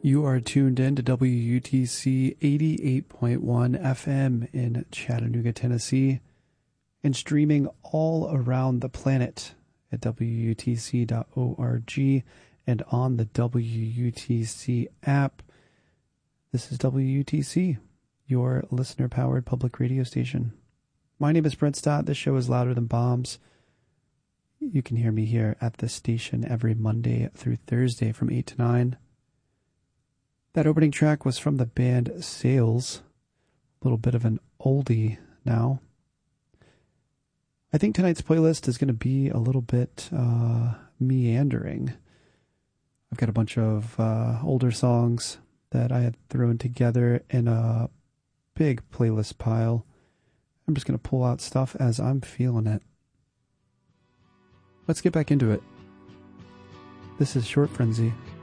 You are tuned in to WUTC 88.1 FM in Chattanooga, Tennessee, and streaming all around the planet at WUTC.org and on the WUTC app. This is WUTC, your listener-powered public radio station. My name is Brent Stott. This show is Louder Than Bombs. You can hear me here at the station every Monday through Thursday from 8 to 9. That opening track was from the band Sales, a little bit of an oldie now. I think tonight's playlist is going to be a little bit meandering. I've got a bunch of older songs that I had thrown together in a big playlist pile. I'm just going to pull out stuff as I'm feeling it. Let's get back into it. This is Short Frenzy.